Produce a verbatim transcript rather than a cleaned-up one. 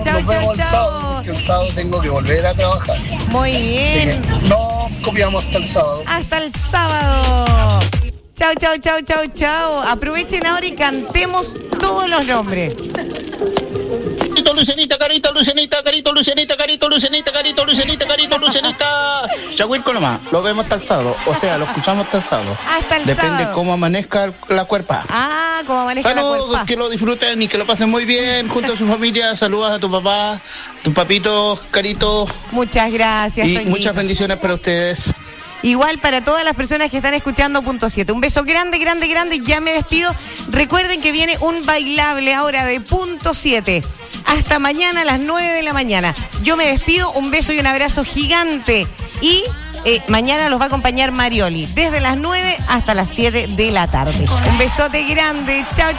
Chao, Nos vemos chao, el chao. sábado, porque el sábado tengo que volver a trabajar. Muy Así bien. que no copiamos hasta el sábado. Hasta el sábado. Chao, chao, chao, chao, chao. Aprovechen ahora y cantemos todos los nombres. Carito, Lucianita, Carito, Lucianita, Carito, Lucianita, Carito, Lucianita, Carito, Lucianita, Carito, Lucianita. Chahuirco nomás, lo vemos hasta el sábado. O sea, lo escuchamos hasta el sábado. Hasta el Depende sábado. cómo amanezca la cuerpa. Ah, como maneja la Saludos, cuerpa. que lo disfruten y que lo pasen muy bien junto a su familia. Saludos a tu papá, tu papito, Carito. Muchas gracias, Y Toñito. muchas bendiciones para ustedes. Igual para todas las personas que están escuchando Punto siete. Un beso grande, grande, grande. Ya me despido. Recuerden que viene un bailable ahora de Punto siete. Hasta mañana a las nueve de la mañana. Yo me despido. Un beso y un abrazo gigante. Y eh, mañana los va a acompañar Marioli. Desde las nueve hasta las siete de la tarde. Un besote grande. Chao, chao.